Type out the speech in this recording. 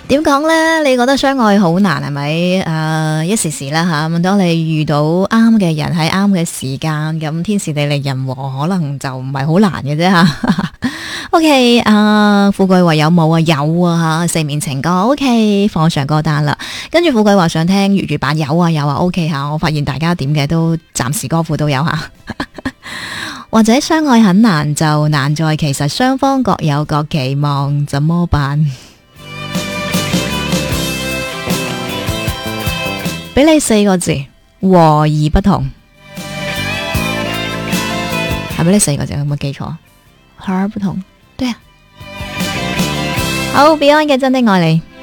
點講呢？你覺得相愛好難係咪？一時時啦吓，咁當你遇到啱嘅人喺啱嘅時間，咁天時地利人和，可能就唔係好難嘅啫吓。OK，富貴話有冇啊？有啊吓，四面情歌 OK， 放上歌單啦。跟住富貴話想聽粵語版，有啊 OK 吓。我發現大家點嘅都暫時歌庫都有吓。或者相愛很難，就難在其實雙方各有各期望，怎麼辦？俾你4個字，和而不同，係俾你4個字，有冇記錯？和而不同，對啊。好 Beyond 嘅真的愛你。